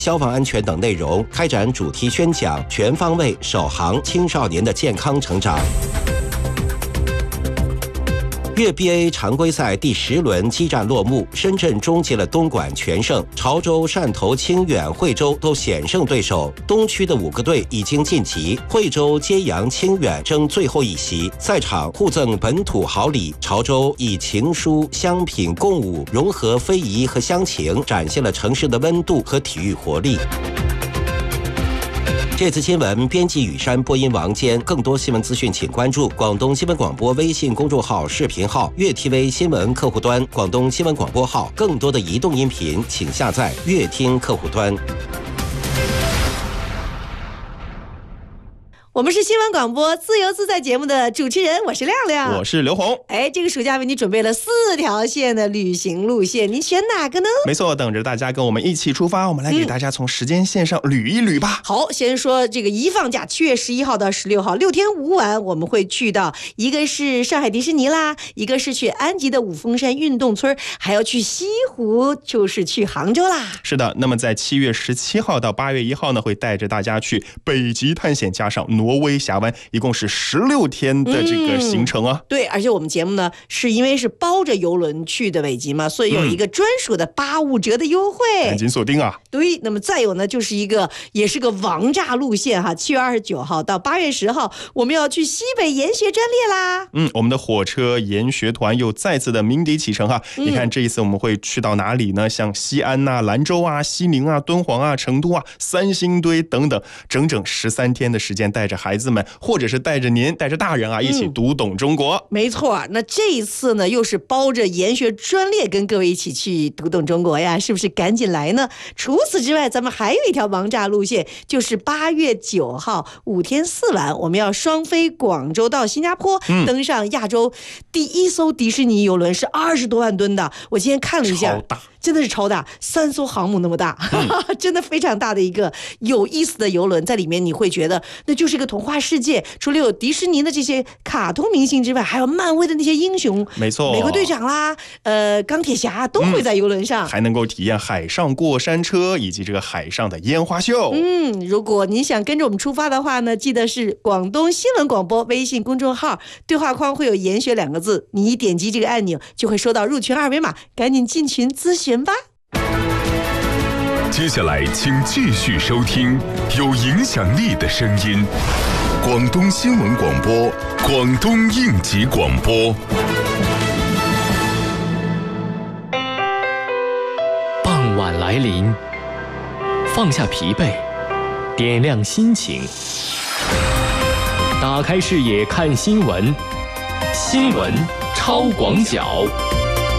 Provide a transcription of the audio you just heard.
消防安全等内容，开展主题宣讲，全方位首航青少年的健康成长。粤 BA 常规赛第10轮激战落幕，深圳终结了东莞全胜，潮州、汕头、清远、惠州都险胜对手。东区的5个队已经晋级，惠州、揭阳、清远争最后一席。赛场互赠本土好礼，潮州以情书、香品共舞，融合非遗和乡情，展现了城市的温度和体育活力。这次新闻编辑雨山，播音王坚。更多新闻资讯，请关注广东新闻广播微信公众号、视频号、粤 TV 新闻客户端、广东新闻广播号。更多的移动音频，请下载粤听客户端。 我们是新闻广播自由自在节目的主持人，我是亮亮， 我是刘红。 这个暑假为你准备了4条线的旅行路线，你选哪个呢？ 没错，等着大家跟我们一起出发，我们来给大家从时间线上捋一捋吧。 好，先说这个一放假7月11号到16号6天5晚，我们会去到一个是上海迪士尼啦，一个是去安吉的五峰山运动村，还要去西湖，就是去杭州啦。 是的，那么在7月17号到8月1号呢，会带着大家去北极探险，加上挪威峡湾，一共是16天的这个行程啊。 对，而且我们节目呢，是因为是包着邮轮去的北极嘛，所以有一个专属的85折的优惠， 赶紧锁定啊！ 对，那么再有呢，就是也是个王炸路线哈，7月29号到8月10号，我们要去西北研学专列啦。 我们的火车研学团又再次的鸣笛启程哈。你看这一次我们会去到哪里呢？像西安啊、兰州啊、西宁啊、敦煌啊、成都啊、三星堆等等，整整13天的时间，带着孩子们，或者是带着您、带着大人啊，一起读懂中国。 没错，那这一次呢，又是包着研学专列跟各位一起去读懂中国呀，是不是赶紧来呢？除此之外，咱们还有一条王炸路线，就是8月9号5天4晚，我们要双飞广州到新加坡，登上亚洲第1艘迪士尼邮轮，是20多万吨的。我今天看了一下， 超大， 真的是超大，3艘航母那么大，真的非常大的一个有意思的邮轮，在里面你会觉得那就是一个童话世界，除了有迪士尼的这些卡通明星之外，还有漫威的那些英雄， 没错， 美国队长啦，钢铁侠都会在邮轮上， 还能够体验海上过山车以及这个海上的烟花秀。 如果您想跟着我们出发的话呢，记得是广东新闻广播微信公众号，对话框会有研学2个字，你一点击这个按钮就会收到入群2维码，赶紧进群咨询吧。 接下来请继续收听有影响力的声音，广东新闻广播，广东应急广播。 傍晚来临，放下疲惫，点亮心情，打开视野看新闻，新闻超广角。